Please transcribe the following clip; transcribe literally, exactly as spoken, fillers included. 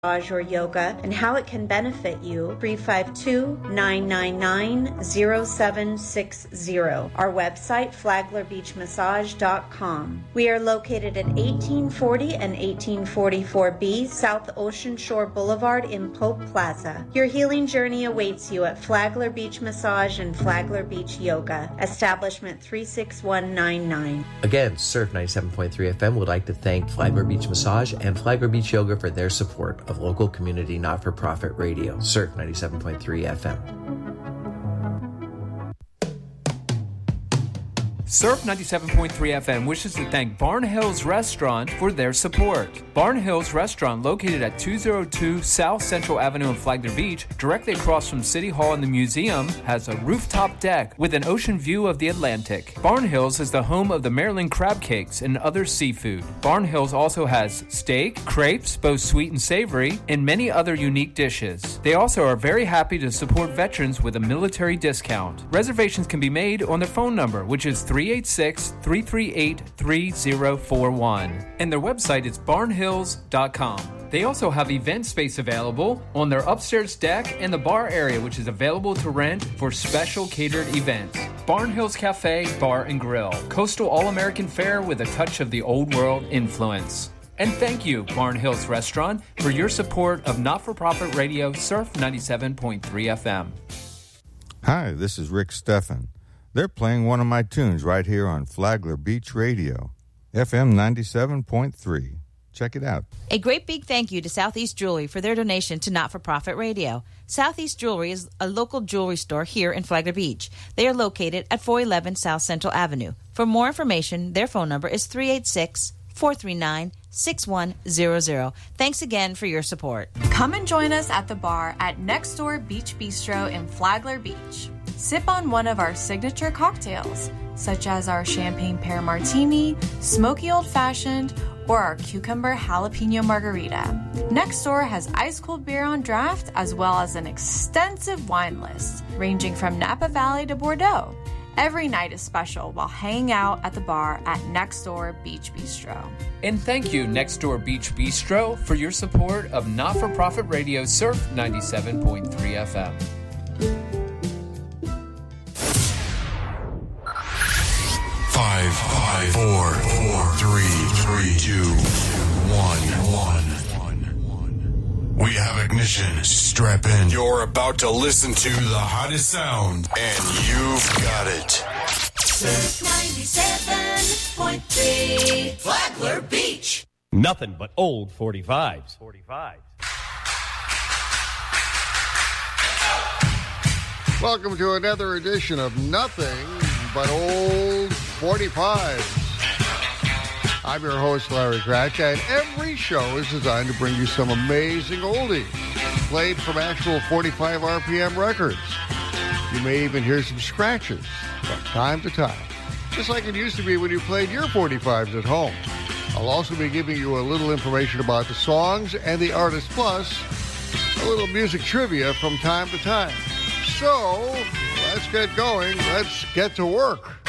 massage or yoga and how it can benefit you, three five two, nine nine nine, zero seven six zero. Our website, flagler beach massage dot com. We are located at eighteen forty and eighteen forty-four B South Ocean Shore Boulevard in Pope Plaza. Your healing journey awaits you at Flagler Beach Massage and Flagler Beach Yoga, establishment three six one nine nine. Again, Surf ninety-seven point three F M would like to thank Flagler Beach Massage and Flagler Beach Yoga for their support of local community not-for-profit radio. Surf ninety-seven point three F M. Surf ninety-seven point three F M wishes to thank Barn Hills Restaurant for their support. Barn Hills Restaurant, located at two oh two South Central Avenue in Flagler Beach, directly across from City Hall and the museum, has a rooftop deck with an ocean view of the Atlantic. Barn Hills is the home of the Maryland crab cakes and other seafood. Barn Hills also has steak, crepes, both sweet and savory, and many other unique dishes. They also are very happy to support veterans with a military discount. Reservations can be made on their phone number, which is three eight six, three three eight, three zero four one. And their website is barn hills dot com. They also have event space available on their upstairs deck and the bar area, which is available to rent for special catered events. Barn Hills Cafe, Bar and Grill. Coastal All-American fare with a touch of the old world influence. And thank you, Barn Hills Restaurant, for your support of not-for-profit radio Surf ninety-seven point three F M. Hi, this is Rick Steffen. They're playing one of my tunes right here on Flagler Beach Radio, F M ninety-seven point three. Check it out. A great big thank you to Southeast Jewelry for their donation to Not-for-Profit Radio. Southeast Jewelry is a local jewelry store here in Flagler Beach. They are located at four eleven South Central Avenue. For more information, their phone number is three eight six, four three nine, six one zero zero. Thanks again for your support. Come and join us at the bar at Next Door Beach Bistro in Flagler Beach. Sip on one of our signature cocktails, such as our champagne pear martini, smoky old-fashioned, or our cucumber jalapeno margarita. Next Door has ice-cold beer on draft, as well as an extensive wine list, ranging from Napa Valley to Bordeaux. Every night is special while hanging out at the bar at Next Door Beach Bistro. And thank you, Next Door Beach Bistro, for your support of not-for-profit radio Surf ninety-seven point three F M. Five, five, four, four, three, three, two, one, one. We have ignition. Strap in. You're about to listen to the hottest sound, and you've got it. Surf ninety-seven point three, Flagler Beach. Nothing but old forty-fives. forty-fives. Welcome to another edition of Nothing But Old forty-fives. I'm your host, Larry Cratch, and every show is designed to bring you some amazing oldies played from actual forty-five R P M records. You may even hear some scratches from time to time, just like it used to be when you played your forty-fives at home. I'll also be giving you a little information about the songs and the artists, plus a little music trivia from time to time. So, let's get going. Let's get to work.